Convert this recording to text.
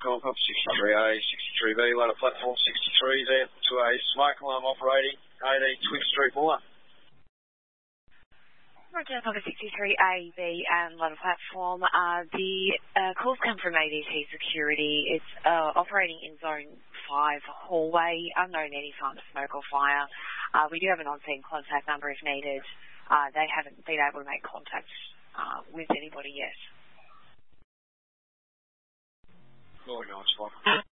Comp 63A, 63B, ladder platform 63 there to a smoke alarm operating, 18 Twin Street, Muller. Roger, number 63A, B, and ladder platform. The calls come from ADT Security. It's operating in Zone 5 hallway, unknown any sign of smoke or fire. We do have an on-scene contact number if needed. They haven't been able to make contact with anybody yet. Oh, nice one.